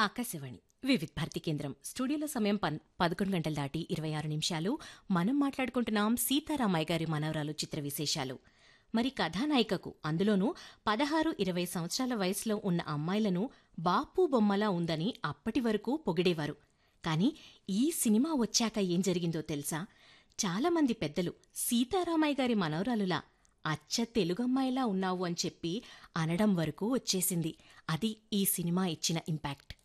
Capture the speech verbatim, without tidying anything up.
ఆకాశవాణి వివిధ్ భారతి కేంద్రం స్టూడియోలో సమయం పన్ పదకొండు గంటలు దాటి ఇరవై ఆరు నిమిషాలు. మనం మాట్లాడుకుంటున్నాం సీతారామయ్య గారి మనవరాలు చిత్ర విశేషాలు. మరి కథానాయికకు, అందులోనూ పదహారు ఇరవై సంవత్సరాల వయసులో ఉన్న అమ్మాయిలను బాపు బొమ్మలా ఉందని అప్పటి వరకు పొగిడేవారు. కాని ఈ సినిమా వచ్చాక ఏం జరిగిందో తెలుసా? చాలామంది పెద్దలు సీతారామయ్య గారి మనవరాలులా అచ్చ తెలుగమ్మాయిలా ఉన్నావు అని చెప్పి అనడం వరకు వచ్చేసింది. అది ఈ సినిమా ఇచ్చిన ఇంపాక్ట్.